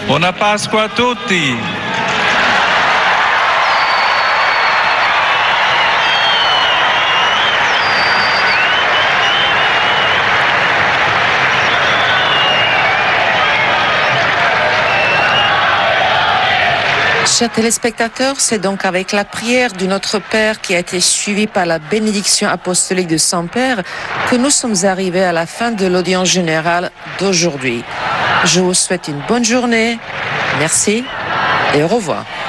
Buona Pasqua a tutti! Chers téléspectateurs, c'est donc avec la prière du Notre Père qui a été suivie par la bénédiction apostolique de Saint-Père que nous sommes arrivés à la fin de l'audience générale d'aujourd'hui. Je vous souhaite une bonne journée, merci et au revoir.